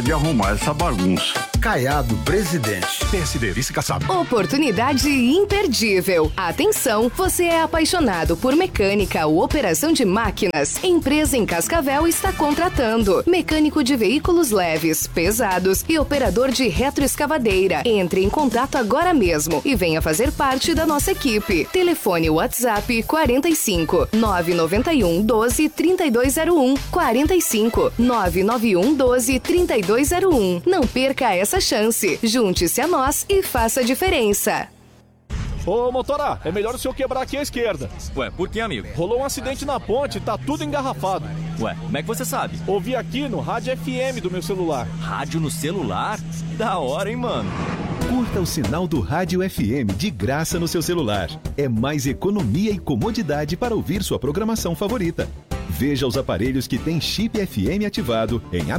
de arrumar essa bagunça. Caiado, presidente. PSD, vice-caçado. Oportunidade imperdível. Atenção, você é apaixonado por mecânica ou operação de máquinas? Empresa em Cascavel está contratando mecânico de veículos leves, pesados e operador de retroescavadeira. Entre em contato agora mesmo e venha fazer parte da nossa equipe. Telefone WhatsApp 45 991 12 3201 45 991 12 3201. Não perca essa chance. Junte-se a nós e faça a diferença. Ô, motora, é melhor o senhor quebrar aqui à esquerda. Ué, por que, amigo? Rolou um acidente na ponte, tá tudo engarrafado. Ué, como é que você sabe? Ouvi aqui no rádio FM do meu celular. Rádio no celular? Da hora, hein, mano? Curta o sinal do Rádio FM de graça no seu celular. É mais economia e comodidade para ouvir sua programação favorita. Veja os aparelhos que têm chip FM ativado em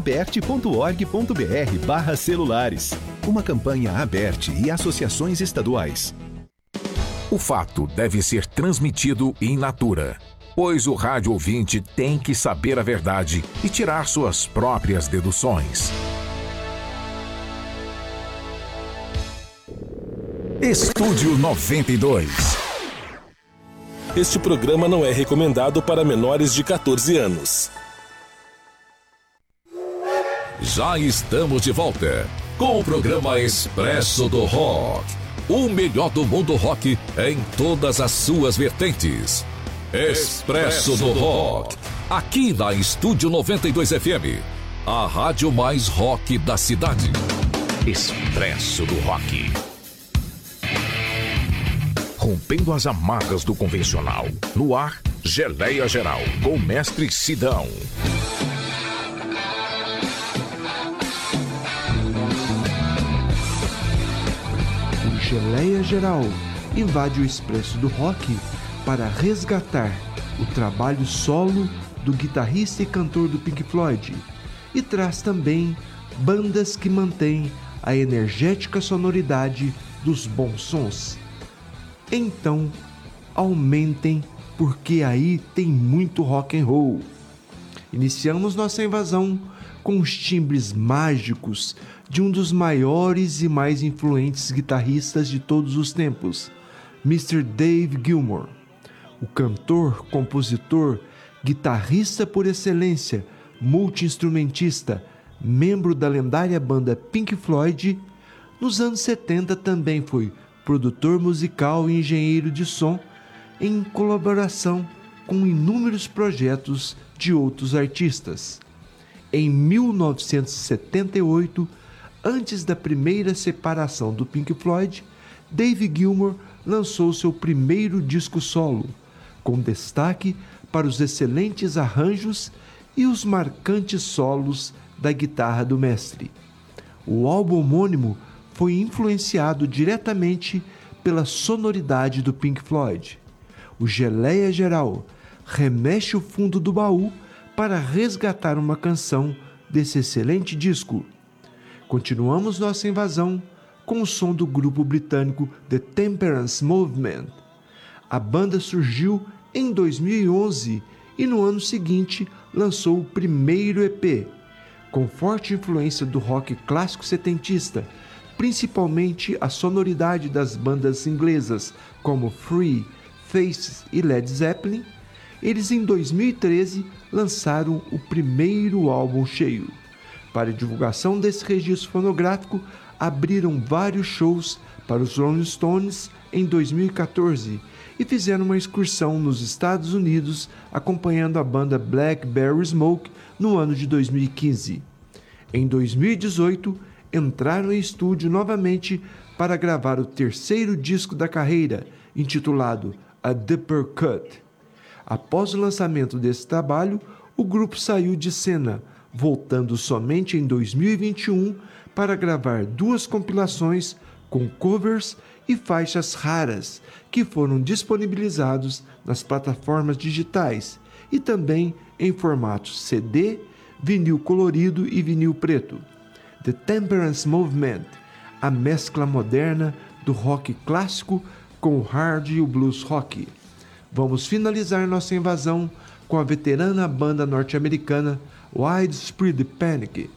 aberte.org.br/celulares. Uma campanha Aberte e associações estaduais. O fato deve ser transmitido in natura, pois o rádio ouvinte tem que saber a verdade e tirar suas próprias deduções. Estúdio 92. Este programa não é recomendado para menores de 14 anos. Já estamos de volta com o programa Expresso do Rock. O melhor do mundo rock em todas as suas vertentes. Expresso do Rock. Aqui na Estúdio 92 FM. A rádio mais rock da cidade. Expresso do Rock. Rompendo as amarras do convencional. No ar, Geleia Geral, com Mestre Sidão. O Geleia Geral invade o Expresso do Rock para resgatar o trabalho solo do guitarrista e cantor do Pink Floyd e traz também bandas que mantêm a energética sonoridade dos bons sons. Então, aumentem, porque aí tem muito rock and roll. Iniciamos nossa invasão com os timbres mágicos de um dos maiores e mais influentes guitarristas de todos os tempos, Mr. Dave Gilmour. O cantor, compositor, guitarrista por excelência, multi-instrumentista, membro da lendária banda Pink Floyd, nos anos 70 também foi produtor musical e engenheiro de som, em colaboração com inúmeros projetos de outros artistas. Em 1978, antes da primeira separação do Pink Floyd, Dave Gilmour lançou seu primeiro disco solo, com destaque para os excelentes arranjos e os marcantes solos da guitarra do mestre. O álbum homônimo foi influenciado diretamente pela sonoridade do Pink Floyd. O Geleia Geral remexe o fundo do baú para resgatar uma canção desse excelente disco. Continuamos nossa invasão com o som do grupo britânico The Temperance Movement. A banda surgiu em 2011 e no ano seguinte lançou o primeiro EP, com forte influência do rock clássico setentista, principalmente a sonoridade das bandas inglesas como Free, Faces e Led Zeppelin. Eles em 2013 lançaram o primeiro álbum cheio. Para a divulgação desse registro fonográfico, abriram vários shows para os Rolling Stones em 2014 e fizeram uma excursão nos Estados Unidos acompanhando a banda Blackberry Smoke no ano de 2015. Em 2018, entraram em estúdio novamente para gravar o terceiro disco da carreira, intitulado A Deeper Cut. Após o lançamento desse trabalho, o grupo saiu de cena, voltando somente em 2021 para gravar 2 compilações com covers e faixas raras, que foram disponibilizados nas plataformas digitais e também em formatos CD, vinil colorido e vinil preto. The Temperance Movement, a mescla moderna do rock clássico com o hard e o blues rock. Vamos finalizar nossa invasão com a veterana banda norte-americana Widespread Panic.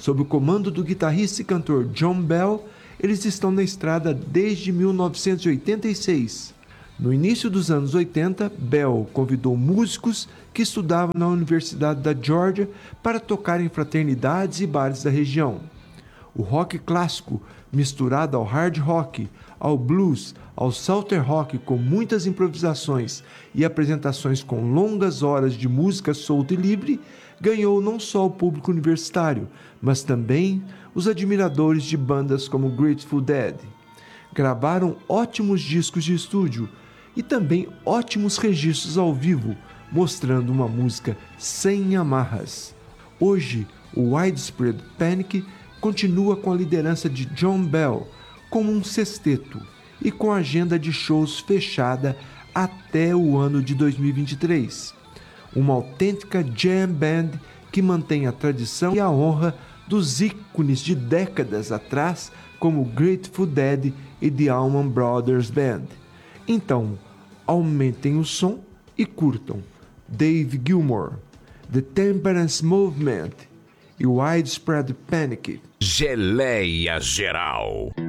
Sob o comando do guitarrista e cantor John Bell, eles estão na estrada desde 1986. No início dos anos 80, Bell convidou músicos que estudavam na Universidade da Georgia para tocar em fraternidades e bares da região. O rock clássico, misturado ao hard rock, ao blues, ao southern rock, com muitas improvisações e apresentações com longas horas de música solta e livre, ganhou não só o público universitário, mas também os admiradores de bandas como Grateful Dead. Gravaram ótimos discos de estúdio e também ótimos registros ao vivo, mostrando uma música sem amarras. Hoje, o Widespread Panic continua com a liderança de John Bell como um sexteto e com a agenda de shows fechada até o ano de 2023. Uma autêntica jam band que mantém a tradição e a honra dos ícones de décadas atrás, como Grateful Dead e The Allman Brothers Band. Então, aumentem o som e curtam Dave Gilmour, The Temperance Movement e Widespread Panic. Geleia Geral.